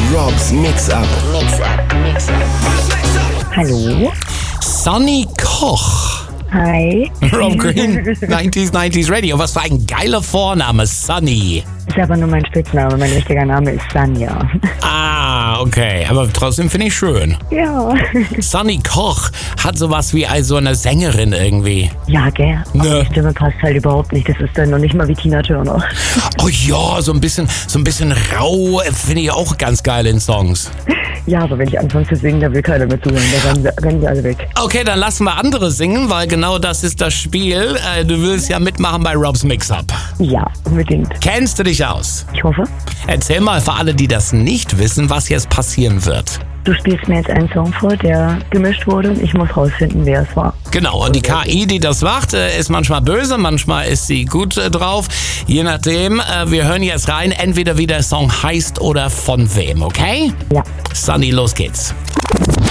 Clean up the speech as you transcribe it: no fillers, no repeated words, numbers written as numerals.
Robs Mix-Up. Hallo? Sonny Koch. Hi. Rob Green, 90s Radio. Was für ein geiler Vorname, Sonny. Ist aber nur mein Spitzname. Mein richtiger Name ist Sanja. Ah, okay. Aber trotzdem finde ich schön. Ja. Sonny Koch hat sowas wie so eine Sängerin irgendwie. Ja, gell? Ne. Aber die Stimme passt halt überhaupt nicht. Das ist dann noch nicht mal wie Tina Turner. Oh ja, so ein bisschen rau finde ich auch ganz geil in Songs. Ja, aber wenn ich anfange zu singen, dann will keiner mehr zuhören. Da rennen sie alle weg. Okay, dann lassen wir andere singen, weil genau das ist das Spiel. Du willst ja mitmachen bei Robs Mix-Up. Ja, unbedingt. Kennst du dich aus? Ich hoffe. Erzähl mal für alle, die das nicht wissen, was jetzt passieren wird. Du spielst mir jetzt einen Song vor, der gemischt wurde und ich muss rausfinden, wer es war. Genau, und die KI, die das macht, ist manchmal böse, manchmal ist sie gut drauf. Je nachdem, wir hören jetzt rein, entweder wie der Song heißt oder von wem, okay? Ja. Sonny, los geht's.